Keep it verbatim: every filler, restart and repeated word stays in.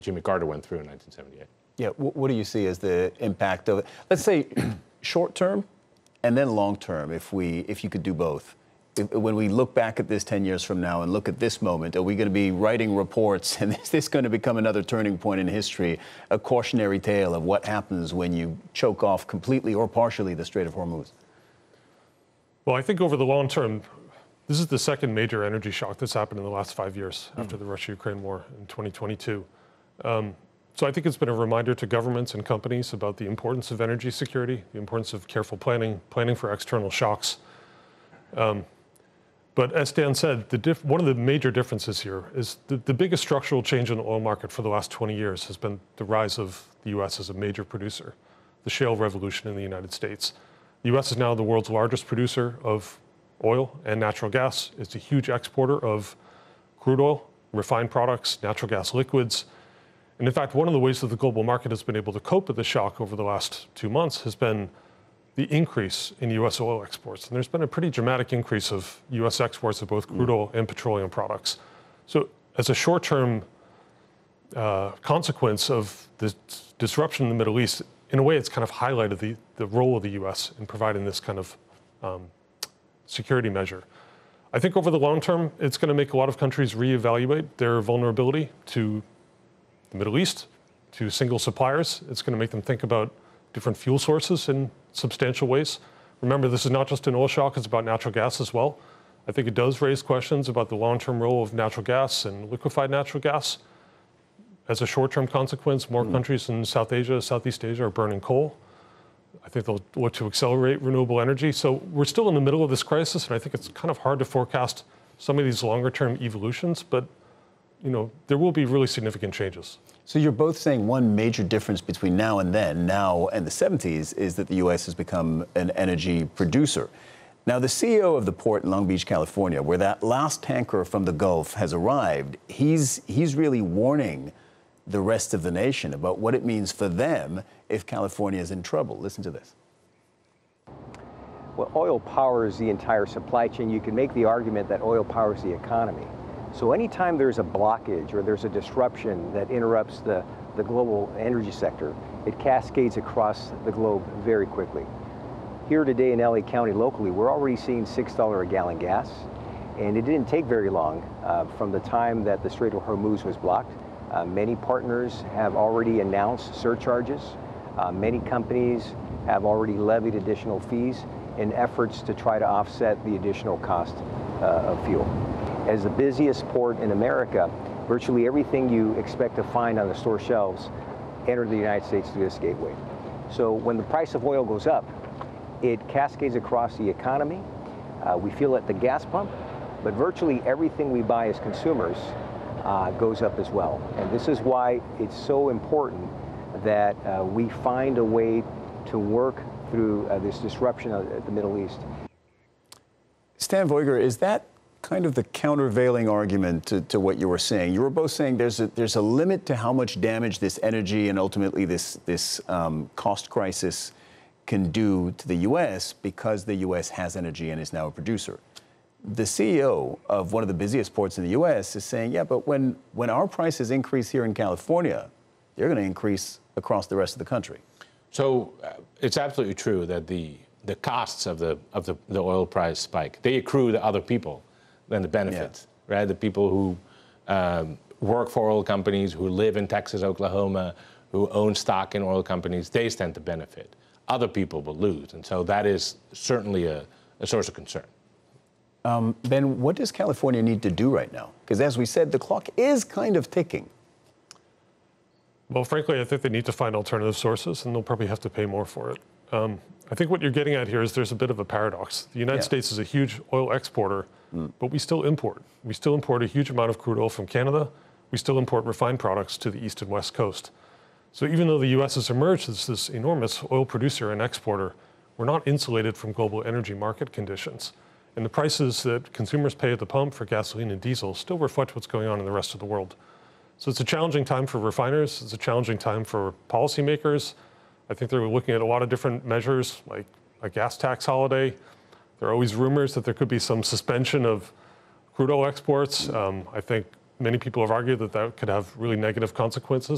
Jimmy Carter went through in nineteen seventy-eight. Yeah, what do you see as the impact of it? Let's say short term and then long term, if we, if you could do both. If, when we look back at this ten years from now and look at this moment, are we going to be writing reports, and is this going to become another turning point in history, a cautionary tale of what happens when you choke off completely or partially the Strait of Hormuz? Well, I think over the long term, this is the second major energy shock that's happened in the last five years Mm. after the Russia-Ukraine war in twenty twenty-two. Um, so I think it's been a reminder to governments and companies about the importance of energy security, the importance of careful planning, planning for external shocks. Um, But as Dan said, the diff- one of the major differences here is the, the biggest structural change in the oil market for the last twenty years has been the rise of the U S as a major producer, the shale revolution in the United States. The U S is now the world's largest producer of oil and natural gas. It's a huge exporter of crude oil, refined products, natural gas liquids. And in fact, one of the ways that the global market has been able to cope with the shock over the last two months has been the increase in U S oil exports. And there's been a pretty dramatic increase of U S exports of both crude oil and petroleum products. So as a short-term uh, consequence of this disruption in the Middle East, in a way it's kind of highlighted the, the role of the U S in providing this kind of um, security measure. I think over the long term, it's going to make a lot of countries reevaluate their vulnerability to the Middle East, to single suppliers. It's going to make them think about different fuel sources in substantial ways. Remember, this is not just an oil shock, it's about natural gas as well. I think it does raise questions about the long-term role of natural gas and liquefied natural gas. As a short-term consequence, more mm. countries in South Asia, Southeast Asia are burning coal. I think they'll look to accelerate renewable energy. So we're still in the middle of this crisis, and I think it's kind of hard to forecast some of these longer-term evolutions, but you know, there will be really significant changes. So you're both saying one major difference between now and then, now and the seventies, is that the U S has become an energy producer. Now, the C E O of the port in Long Beach, California, where that last tanker from the Gulf has arrived, he's, he's really warning the rest of the nation about what it means for them if California is in trouble. Listen to this. Well, oil powers the entire supply chain. You can make the argument that oil powers the economy. So anytime there's a blockage or there's a disruption that interrupts the, the global energy sector, it cascades across the globe very quickly. Here today in L A County locally, we're already seeing six dollars a gallon gas, and it didn't take very long uh, from the time that the Strait of Hormuz was blocked. Uh, many partners have already announced surcharges. Uh, many companies have already levied additional fees in efforts to try to offset the additional cost uh, of fuel. As the busiest port in America, virtually everything you expect to find on the store shelves enter the United States through this gateway. So when the price of oil goes up, it cascades across the economy. Uh, we feel it at the gas pump, but virtually everything we buy as consumers uh, goes up as well. And this is why it's so important that uh, we find a way to work through uh, this disruption of the Middle East. Stan Veuger, is that kind of the countervailing argument to, to what you were saying? You were both saying there's a, there's a limit to how much damage this energy and ultimately this, this um, cost crisis can do to the U S because the U S has energy and is now a producer. The C E O of one of the busiest ports in the U S is saying, yeah, but when, when our prices increase here in California, they're going to increase across the rest of the country. So uh, it's absolutely true that the, the costs of, the, of the, the oil price spike, they accrue to other people than the benefits, yeah. right? The people who um, work for oil companies, who live in Texas, Oklahoma, who own stock in oil companies, they stand to benefit. Other people will lose. And so that is certainly a, a source of concern. Um, Ben, what does California need to do right now? Because as we said, the clock is kind of ticking. Well, frankly, I think they need to find alternative sources, and they'll probably have to pay more for it. Um, I think what you're getting at here is there's a bit of a paradox. The United yeah. States is a huge oil exporter, mm. but we still import. We still import a huge amount of crude oil from Canada. We still import refined products to the east and west coast. So even though the U S has emerged as this enormous oil producer and exporter, we're not insulated from global energy market conditions. And the prices that consumers pay at the pump for gasoline and diesel still reflect what's going on in the rest of the world. So it's a challenging time for refiners. It's a challenging time for policymakers. I think they're looking at a lot of different measures, like a gas tax holiday. There are always rumors that there could be some suspension of crude oil exports. Um, I think many people have argued that that could have really negative consequences